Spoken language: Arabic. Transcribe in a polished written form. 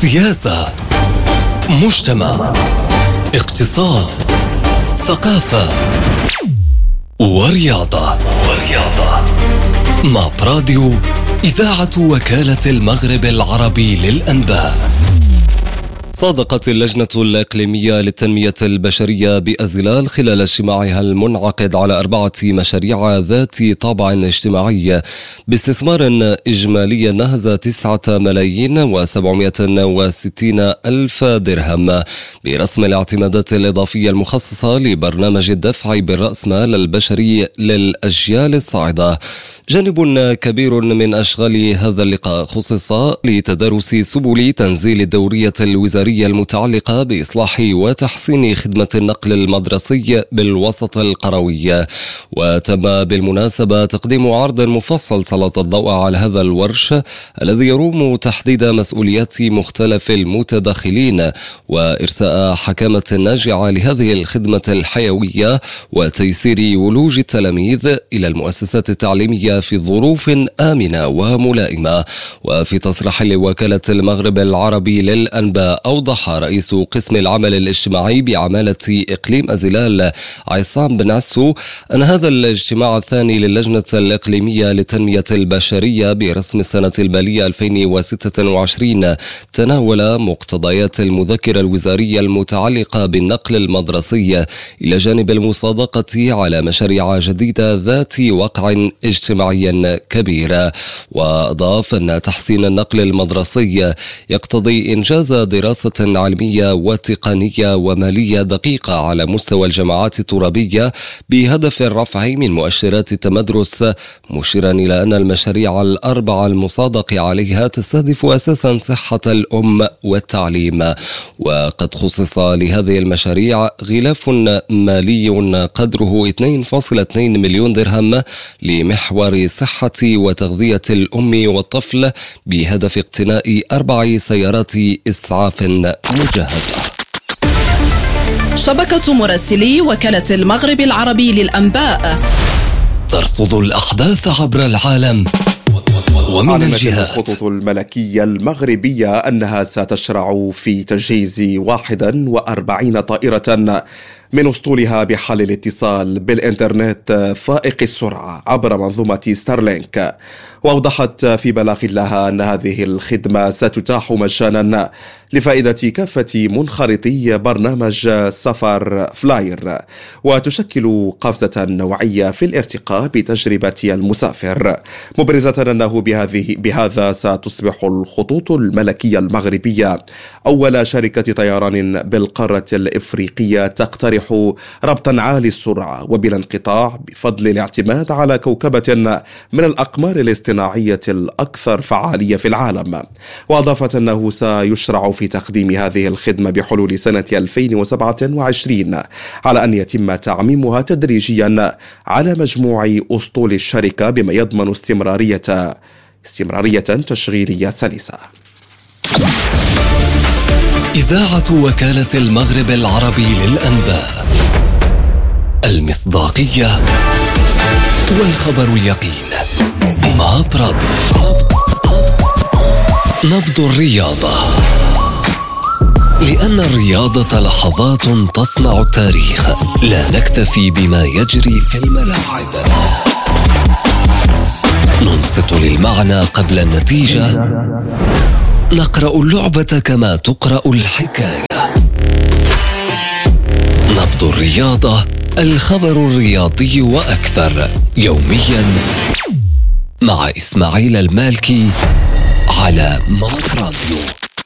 سياسة، مجتمع، اقتصاد، ثقافة ورياضة. ماب راديو، إذاعة وكالة المغرب العربي للأنباء. صادقت اللجنة الإقليمية للتنمية البشرية بأزلال خلال اجتماعها المنعقد على 4 مشاريع ذات طابع اجتماعي باستثمار إجمالي نهز 9,760,000 درهم برسم الاعتمادات الإضافية المخصصة لبرنامج الدفع بالرأسمال البشري للأجيال الصاعدة. جانب كبير من أشغال هذا اللقاء خصص لتدارس سبل تنزيل الدورية الوزارية المتعلقة بإصلاح وتحسين خدمة النقل المدرسي بالوسط القروي. وتم بالمناسبة تقديم عرض مفصل سلط الضوء على هذا الورش الذي يروم تحديد مسؤوليات مختلف المتداخلين وإرساء حكامة ناجعة لهذه الخدمة الحيوية وتيسير ولوج التلاميذ إلى المؤسسات التعليمية في ظروف آمنة وملائمة. وفي تصريح لوكالة المغرب العربي للأنباء أوضح رئيس قسم العمل الاجتماعي بعمالة إقليم أزلال عصام بن عسو أن هذا الاجتماع الثاني للجنة الإقليمية للتنمية البشرية برسم السنة المالية 2026 تناول مقتضيات المذكرة الوزارية المتعلقة بالنقل المدرسي إلى جانب المصادقة على مشاريع جديدة ذات وقع اجتماعي كبير. وأضاف أن تحسين النقل المدرسي يقتضي إنجاز دراسة علمية وتقنية ومالية دقيقة على مستوى الجماعات الترابية بهدف الرفع من مؤشرات التمدرس، مشيرا إلى أن المشاريع الأربعة المصادق عليها تستهدف أساسا صحة الأم والتعليم. وقد خصص لهذه المشاريع غلاف مالي قدره 2.2 مليون درهم لمحور صحة وتغذية الأم والطفل بهدف اقتناء 4 سيارات إسعاف مجهزة. شبكة مراسلي وكالة المغرب العربي للأنباء ترصد الأحداث عبر العالم ومن الجهات. الخطوط الملكية المغربية أنها ستشرع في تجهيز 41 طائرة من أسطولها بحل الاتصال بالإنترنت فائق السرعة عبر منظومة ستارلينك. وأوضحت في بلاغ لها أن هذه الخدمة ستتاح مجانا لفائدة كافة منخرطي برنامج سفر فلاير، وتشكل قفزة نوعية في الارتقاء بتجربة المسافر، مبرزة أنه بهذا ستصبح الخطوط الملكية المغربية أول شركة طيران بالقارة الإفريقية تقترح ربطا عالي السرعة وبلا انقطاع بفضل الاعتماد على كوكبة من الأقمار الاصطناعية الأكثر فعالية في العالم. وأضافت أنه سيشرع في تقديم هذه الخدمة بحلول سنة 2027 على أن يتم تعميمها تدريجيا على مجموع أسطول الشركة بما يضمن استمرارية تشغيلية سلسة. إذاعة وكالة المغرب العربي للأنباء، المصداقية والخبر اليقين. ماب راديو، نبض الرياضة، لأن الرياضة لحظات تصنع التاريخ. لا نكتفي بما يجري في الملاعب، ننصت للمعنى قبل النتيجة، نقرأ اللعبة كما تقرأ الحكاية. نبض الرياضة، الخبر الرياضي وأكثر، يوميا مع إسماعيل المالكي على ماب راديو.